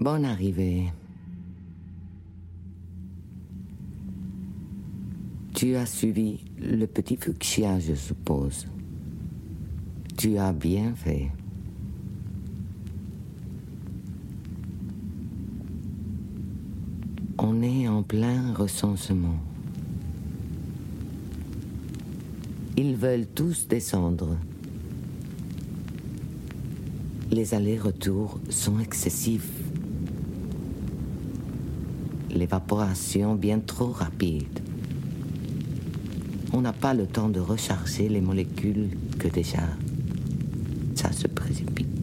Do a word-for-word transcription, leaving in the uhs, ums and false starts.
Bonne arrivée. Tu as suivi le petit fuchsia, je suppose. Tu as bien fait. On est en plein recensement. Ils veulent tous descendre. Les allers-retours sont excessifs. L'évaporation bien trop rapide. On n'a pas le temps de recharger les molécules que déjà ça se précipite.